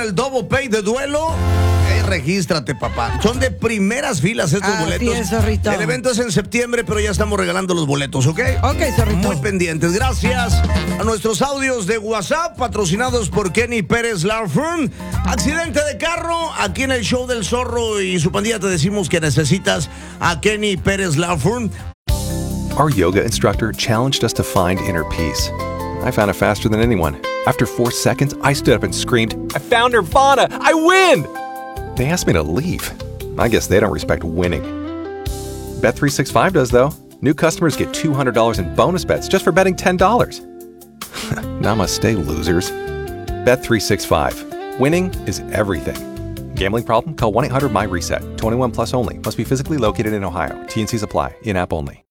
el Double Pay de Duelo, regístrate, papá. Son de primeras filas estos boletos. Sí, Zorrito. El evento es en septiembre, pero ya estamos regalando los boletos, ¿ok? Ok, Zorrito. Muy pendientes. Gracias a nuestros audios de WhatsApp, patrocinados por Kenny Pérez Law Firm. Accidente de carro, aquí en el show del Zorro y su pandilla te decimos que necesitas a Kenny Pérez Law Firm. Our yoga instructor challenged us to find inner peace. I found it faster than anyone. After 4 seconds, I stood up and screamed, "I found Nirvana! I win!" They asked me to leave. I guess they don't respect winning. Bet365 does, though. New customers get $200 in bonus bets just for betting $10. Namaste, losers. Bet365. Winning is everything. Gambling problem? Call 1-800-MY-RESET. 21 plus only. Must be physically located in Ohio. T&Cs apply. In-app only.